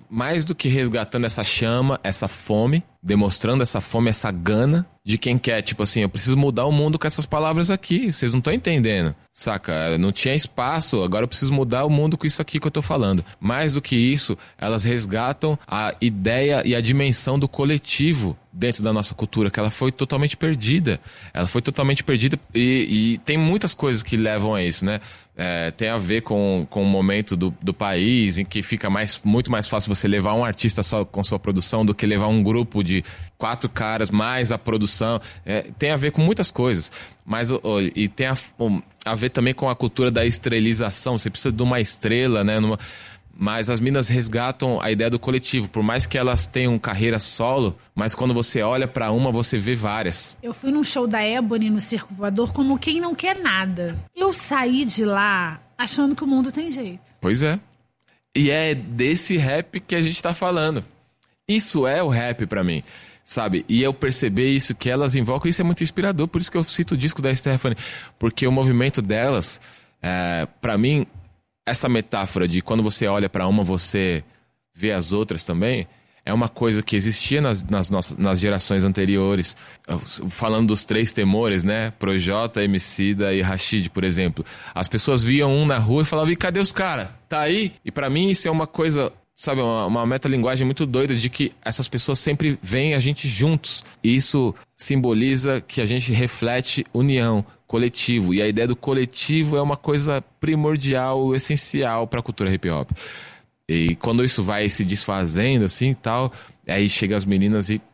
mais do que resgatando essa chama, essa fome, demonstrando essa fome, essa gana de quem quer, tipo assim, eu preciso mudar o mundo com essas palavras aqui, vocês não estão entendendo, saca? Não tinha espaço, agora eu preciso mudar o mundo com isso aqui que eu tô falando. Mais do que isso, elas resgatam a ideia e a dimensão do coletivo dentro da nossa cultura, que ela foi totalmente perdida. Ela foi totalmente perdida e tem muitas coisas que levam a isso, né? Tem a ver com o momento do país, em que fica muito mais fácil você levar um artista só com sua produção do que levar um grupo de 4 caras mais a produção. Tem a ver com muitas coisas, mas e tem a ver também com a cultura da estrelização. Você precisa de uma estrela, né? Mas as minas resgatam a ideia do coletivo, por mais que elas tenham carreira solo, mas quando você olha pra uma, você vê várias. Eu fui num show da Ebony no Circo Voador como quem não quer nada. Eu saí de lá achando que o mundo tem jeito. Pois é. E é desse rap que a gente tá falando. Isso é o rap pra mim, sabe? E eu perceber isso que elas invocam, isso é muito inspirador, por isso que eu cito o disco da Stephanie, porque o movimento delas, pra mim, essa metáfora de quando você olha pra uma, você vê as outras também, é uma coisa que existia nas gerações anteriores. Falando dos 3 temores, né? Projota, Emicida e Rashid, por exemplo. As pessoas viam um na rua e falavam, e cadê os caras? Tá aí? E pra mim isso é uma coisa, sabe, uma metalinguagem muito doida de que essas pessoas sempre veem a gente juntos. E isso simboliza que a gente reflete união, coletivo. E a ideia do coletivo é uma coisa primordial, essencial para a cultura hip hop. E quando isso vai se desfazendo assim e tal, aí chega as meninas e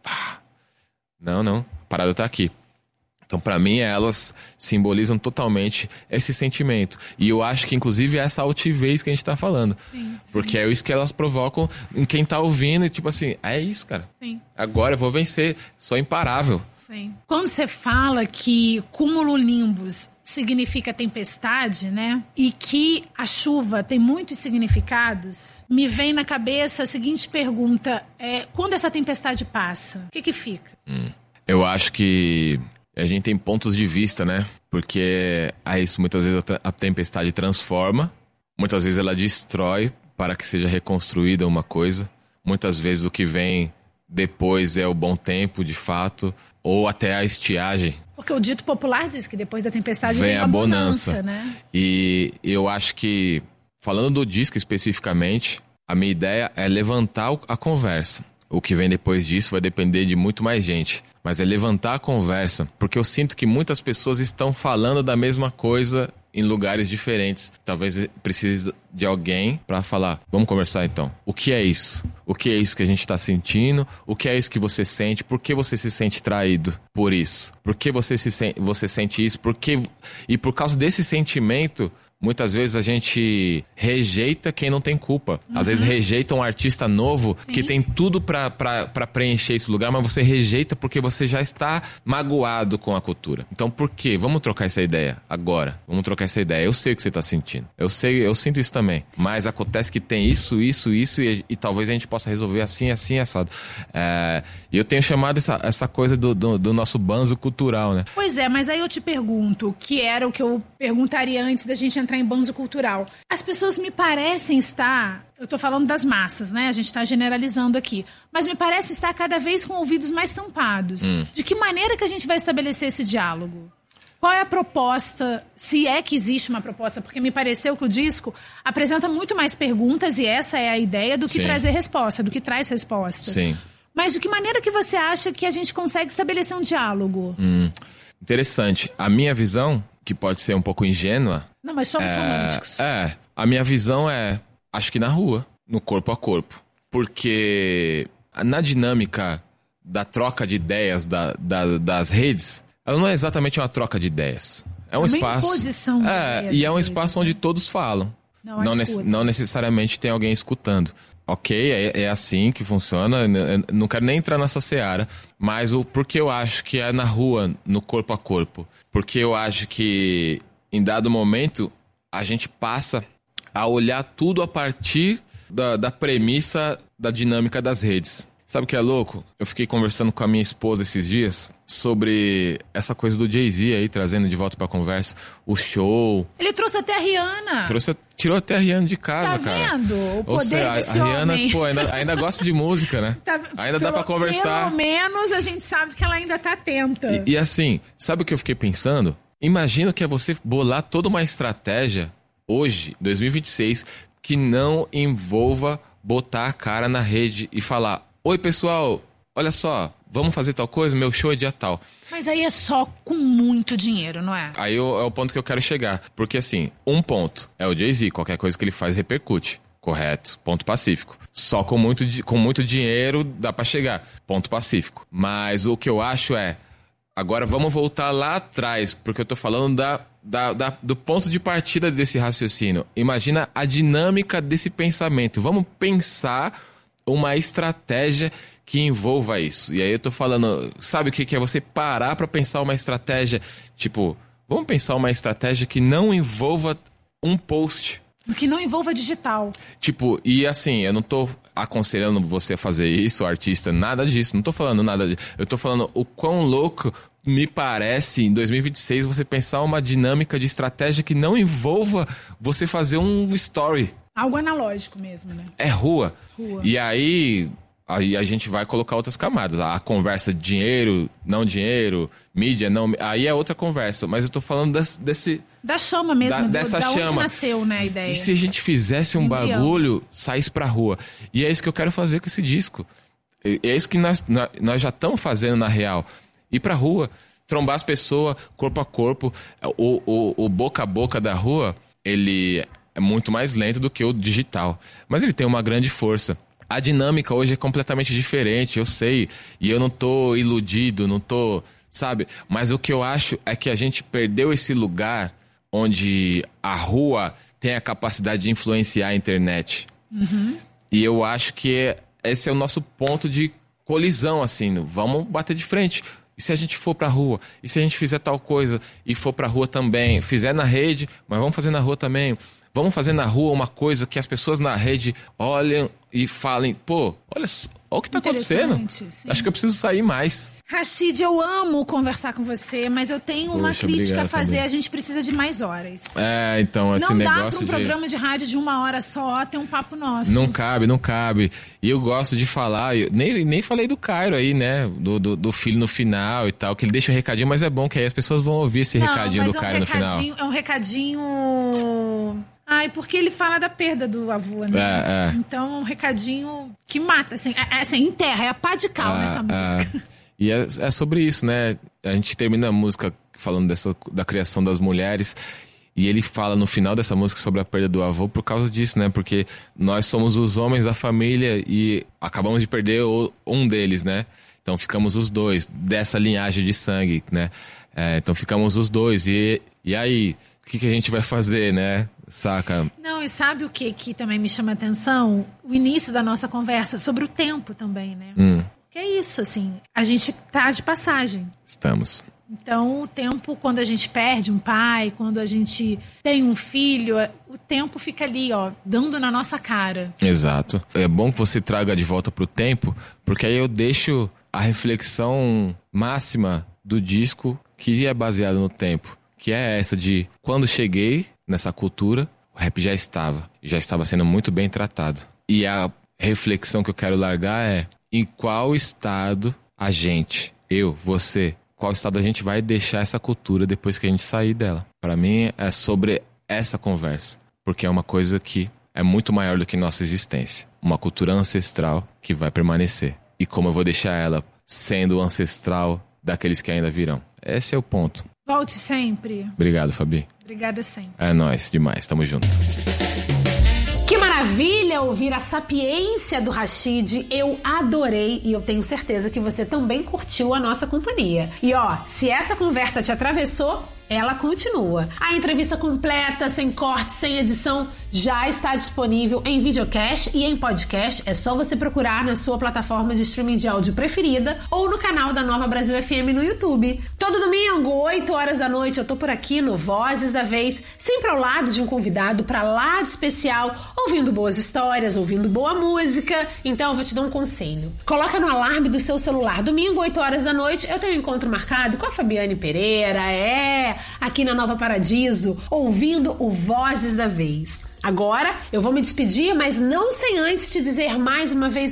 não, a parada tá aqui. Então, pra mim, elas simbolizam totalmente esse sentimento. E eu acho que, inclusive, é essa altivez que a gente tá falando. Sim. Porque é isso que elas provocam em quem tá ouvindo. E tipo assim, é isso, cara. Sim. Agora eu vou vencer. Sou imparável. Sim. Quando você fala que cumulonimbus significa tempestade, né? E que a chuva tem muitos significados, me vem na cabeça a seguinte pergunta. Quando essa tempestade passa, o que fica? Eu acho que a gente tem pontos de vista, né? Porque isso muitas vezes a tempestade transforma, muitas vezes ela destrói para que seja reconstruída uma coisa. Muitas vezes o que vem depois é o bom tempo, de fato, ou até a estiagem. Porque o dito popular diz que depois da tempestade vem a bonança, né? E eu acho que, falando do disco especificamente, a minha ideia é levantar a conversa. O que vem depois disso vai depender de muito mais gente. Mas é levantar a conversa, porque eu sinto que muitas pessoas estão falando da mesma coisa em lugares diferentes. Talvez precise de alguém para falar, vamos conversar então. O que é isso? O que é isso que a gente está sentindo? O que é isso que você sente? Por que você se sente traído por isso? Por que você sente isso? E por causa desse sentimento, muitas vezes a gente rejeita quem não tem culpa. Às vezes rejeita um artista novo que tem tudo pra preencher esse lugar, mas você rejeita porque você já está magoado com a cultura. Então por quê? Vamos trocar essa ideia agora. Vamos trocar essa ideia. Eu sei o que você tá sentindo. Eu sinto isso também. Mas acontece que tem isso e talvez a gente possa resolver assim, assado. E eu tenho chamado essa coisa do nosso banzo cultural, né? Pois é, mas aí eu te pergunto, que era o que eu perguntaria antes da gente entrar em banzo cultural. As pessoas me parecem estar... Eu tô falando das massas, né? A gente tá generalizando aqui. Mas me parece estar cada vez com ouvidos mais tampados. De que maneira que a gente vai estabelecer esse diálogo? Qual é a proposta, se é que existe uma proposta? Porque me pareceu que o disco apresenta muito mais perguntas, e essa é a ideia, do que trazer resposta, do que traz respostas. Sim. Mas de que maneira que você acha que a gente consegue estabelecer um diálogo? Interessante. A minha visão, que pode ser um pouco ingênua... Não, mas somos românticos. A minha visão acho que na rua, no corpo a corpo. Porque na dinâmica da troca de ideias das redes, ela não é exatamente uma troca de ideias. É um espaço... imposição de ideias, e é um espaço onde todos falam. Não necessariamente tem alguém escutando. Ok, é assim que funciona. Eu não quero nem entrar nessa seara. Mas porque eu acho que é na rua, no corpo a corpo. Porque eu acho que, em dado momento, a gente passa a olhar tudo a partir da premissa da dinâmica das redes. Sabe o que é louco? Eu fiquei conversando com a minha esposa esses dias sobre essa coisa do Jay-Z aí, trazendo de volta pra conversa o show. Ele trouxe até a Rihanna. Tirou até a Rihanna de casa, cara. Tá vendo? O poder Ou seja, desse a Rihanna, homem. pô, ainda gosta de música, né? Ainda dá pra conversar. Pelo menos a gente sabe que ela ainda tá atenta. E assim, sabe o que eu fiquei pensando? Imagina que é você bolar toda uma estratégia hoje, 2026, que não envolva botar a cara na rede e falar: oi, pessoal, olha só, vamos fazer tal coisa, meu show é dia tal. Mas aí é só com muito dinheiro, não é? Aí é o ponto que eu quero chegar. Porque assim, um ponto é o Jay-Z, qualquer coisa que ele faz repercute. Correto, ponto pacífico. Só com muito dinheiro dá pra chegar, ponto pacífico. Mas o que eu acho é, agora vamos voltar lá atrás, porque eu tô falando do ponto de partida desse raciocínio. Imagina a dinâmica desse pensamento. Vamos pensar uma estratégia que envolva isso. E aí eu tô falando, sabe o que é você parar pra pensar uma estratégia? Tipo, vamos pensar uma estratégia que não envolva um post. Que não envolva digital. Tipo, e assim, eu não tô aconselhando você a fazer isso, artista, nada disso. Não tô falando nada disso. Eu tô falando o quão louco me parece, em 2026, você pensar uma dinâmica de estratégia que não envolva você fazer um story. Algo analógico mesmo, né? É rua. E aí a gente vai colocar outras camadas. A conversa dinheiro, mídia, não... Aí é outra conversa. Mas eu tô falando desse... Da chama mesmo, dessa da chama. onde nasceu, né, a ideia. E se a gente fizesse um bagulho, saísse pra rua? E é isso que eu quero fazer com esse disco. É isso que nós já estamos fazendo, na real. Ir pra rua, trombar as pessoas, corpo a corpo. O boca a boca da rua, ele é muito mais lento do que o digital. Mas ele tem uma grande força. A dinâmica hoje é completamente diferente, eu sei. E eu não tô iludido, não tô... Sabe? Mas o que eu acho é que a gente perdeu esse lugar onde a rua tem a capacidade de influenciar a internet. Uhum. E eu acho que esse é o nosso ponto de colisão, assim. Vamos bater de frente. E se a gente for pra rua? E se a gente fizer tal coisa e for pra rua também? Fizer na rede, mas vamos fazer na rua também. Vamos fazer na rua uma coisa que as pessoas na rede olhem e falem: pô, olha o que tá acontecendo. Sim. Acho que eu preciso sair mais. Rashid, eu amo conversar com você, mas eu tenho uma crítica a fazer. A gente precisa de mais horas. É, então, esse negócio não dá pra um programa de rádio de 1 hora só ter um papo nosso. Não cabe. E eu gosto de falar, nem falei do Cairo aí, né? Do filho no final e tal, que ele deixa o recadinho, mas é bom que aí as pessoas vão ouvir esse recadinho do Cairo no final. É um recadinho... Ai, porque ele fala da perda do avô, né? Então, um recadinho que mata, assim, enterra, é a pá de cal nessa música. E é sobre isso, né? A gente termina a música falando da criação das mulheres, e ele fala no final dessa música sobre a perda do avô por causa disso, né? Porque nós somos os homens da família e acabamos de perder um deles, né? Então ficamos os dois, dessa linhagem de sangue, né? Então ficamos os dois, e aí, o que a gente vai fazer, né? Saca? Não, e sabe o que também me chama a atenção? O início da nossa conversa sobre o tempo também, né? Que é isso, assim, a gente tá de passagem. Estamos. Então, o tempo, quando a gente perde um pai, quando a gente tem um filho, o tempo fica ali, ó, dando na nossa cara. Exato. É bom que você traga de volta pro tempo, porque aí eu deixo a reflexão máxima do disco que é baseado no tempo, que é essa de quando cheguei nessa cultura, o rap já estava sendo muito bem tratado. E a reflexão que eu quero largar é: em qual estado a gente, eu, você, qual estado a gente vai deixar essa cultura depois que a gente sair dela? Para mim é sobre essa conversa, porque é uma coisa que é muito maior do que nossa existência. Uma cultura ancestral que vai permanecer. E como eu vou deixar ela sendo ancestral daqueles que ainda virão? Esse é o ponto. Volte sempre. Obrigado, Fabi. Obrigada sempre. É nóis, demais. Tamo junto. Que maravilha ouvir a sapiência do Rashid. Eu adorei e eu tenho certeza que você também curtiu a nossa companhia. E ó, se essa conversa te atravessou, ela continua. A entrevista completa, sem corte, sem edição, já está disponível em videocast e em podcast. É só você procurar na sua plataforma de streaming de áudio preferida ou no canal da Nova Brasil FM no YouTube. Todo domingo, 8 horas da noite, eu tô por aqui no Vozes da Vez, sempre ao lado de um convidado pra lá de especial, ouvindo boas histórias, ouvindo boa música. Então eu vou te dar um conselho. Coloca no alarme do seu celular. Domingo, 8 horas da noite, eu tenho um encontro marcado com a Fabiane Pereira, aqui na Nova Paradiso, ouvindo o Vozes da Vez. Agora eu vou me despedir, mas não sem antes te dizer mais uma vez